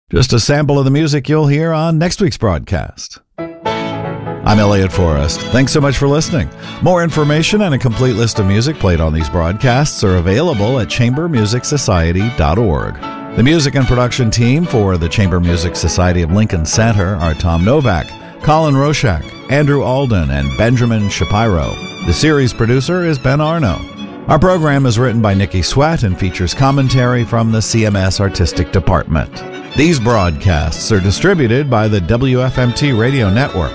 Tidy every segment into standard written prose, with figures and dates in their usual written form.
Just a sample of the music you'll hear on next week's broadcast. I'm Elliot Forrest. Thanks so much for listening. More information and a complete list of music played on these broadcasts are available at chambermusicsociety.org. The music and production team for the Chamber Music Society of Lincoln Center are Tom Novak, Colin Roshak, Andrew Alden, and Benjamin Shapiro. The series producer is Ben Arno. Our program is written by Nikki Sweat and features commentary from the CMS Artistic Department. These broadcasts are distributed by the WFMT Radio Network.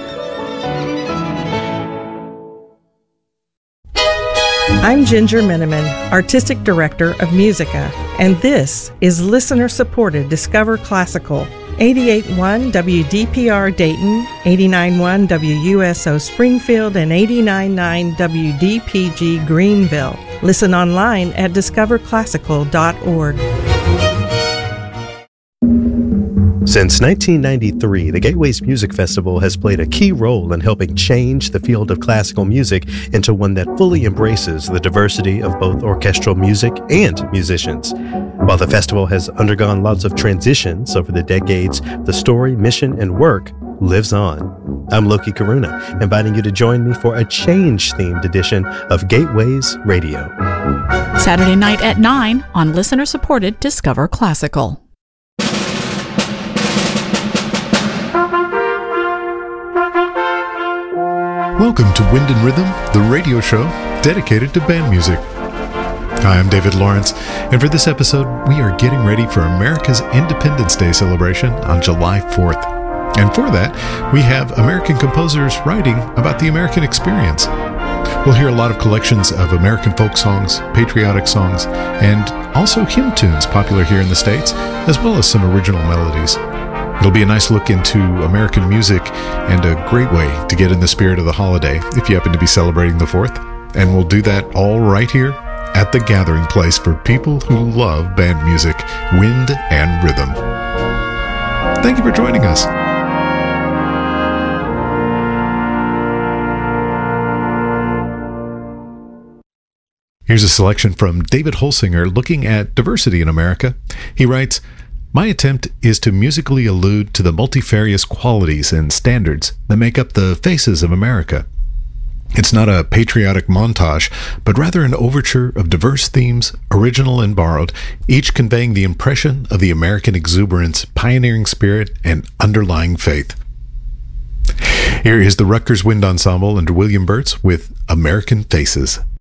I'm Ginger Miniman, Artistic Director of Musica, and this is listener-supported Discover Classical. 88.1 WDPR Dayton, 89.1 WUSO Springfield, and 89.9 WDPG Greenville. Listen online at discoverclassical.org. Since 1993, the Gateways Music Festival has played a key role in helping change the field of classical music into one that fully embraces the diversity of both orchestral music and musicians. While the festival has undergone lots of transitions over the decades, the story, mission, and work lives on. I'm Loki Karuna, inviting you to join me for a change-themed edition of Gateways Radio. Saturday night at 9 on listener-supported Discover Classical. Welcome to Wind and Rhythm, the radio show dedicated to band music. Hi, I'm David Lawrence, and for this episode, we are getting ready for America's Independence Day celebration on July 4th. And for that, we have American composers writing about the American experience. We'll hear a lot of collections of American folk songs, patriotic songs, and also hymn tunes popular here in the States, as well as some original melodies. It'll be a nice look into American music and a great way to get in the spirit of the holiday if you happen to be celebrating the 4th. And we'll do that all right here at the gathering place for people who love band music, wind and rhythm. Thank you for joining us. Here's a selection from David Holsinger looking at diversity in America. He writes, "My attempt is to musically allude to the multifarious qualities and standards that make up the faces of America. It's not a patriotic montage, but rather an overture of diverse themes, original and borrowed, each conveying the impression of the American exuberance, pioneering spirit, and underlying faith." Here is the Rutgers Wind Ensemble under William Burtz with American Faces.